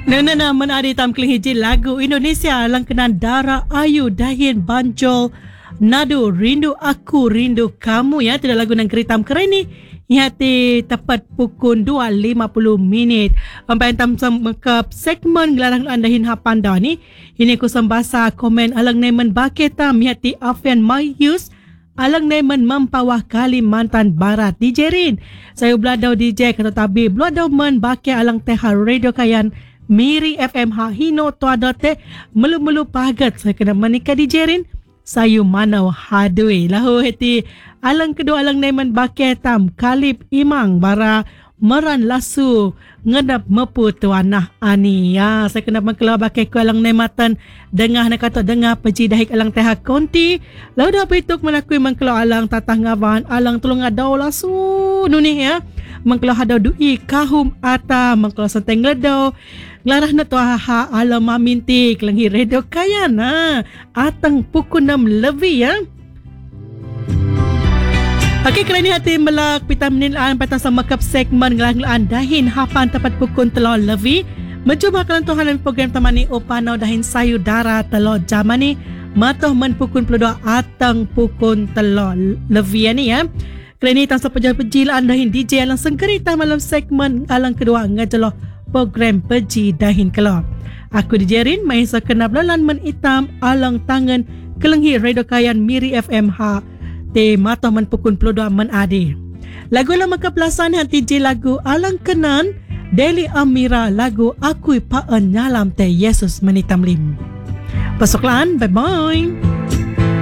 Nana naman adi tam keling hiji lagu Indonesia langkenan Dara Ayu Dahin Banjol Nado Rindu Aku Rindu Kamu ya. Tidak lagu nang keritam keren ni. Ihati tepat pukul 2.50 minit. Sampai tam semekap segmen gelarang andahin hapanda ni. Ini ku sembasa komen alang nemen baketam ihati Afian Mayus alang nemen mempawah Kalimantan Barat. DJ Rin. Saya beladau DJ kata tabi beladau men bake alang teha radio kayan Miri FM Hino Tuadote melu-melu pagat saya kena menikah di Jerin sayu manau hadui lahu heti alang kedua alang nemen baketam kalip imang bara meran lasu ngedap mepu tuanah ani ya. Saya kena mengkelau bakai ku alang nematan dengah nak kata dengah peji dahik alang teha konti lalu dah begitu melakui mengkelau alang tatah ngawan alang tolong adau lasu nuni ya mengkelau hadau dui kahum ata mengkelau senteng ledau Larah na tuaha alam maminti kelangi radio kaya na atang pukul 6 lebih ya. Okey, kali ni hati melak pita menilaan patang sama kap segmen ngelang-ngelaan dahin hapan tepat pukul 3 lebih. Mencuba kalian tuhan program tamani opano dahin sayu dara telur jamani matoh men pukul 22 atang pukul 3 lebih ni ya. Kali ni tang sepeja-pejilaan dahin DJ alang sengkerita malam segmen alang kedua ngajeloh program Peji Dahin Kelab. Aku dijerin main sekena belalan men itam alang tangan kelenghi radio kayan Miri FMH te matoh men pukul 22 men adi. Lagu lama kepelasan hati je lagu alang kenan Deli Amira lagu Akui Paan Nyalam te Yesus Menitam Lim. Pasoklan, bye-bye.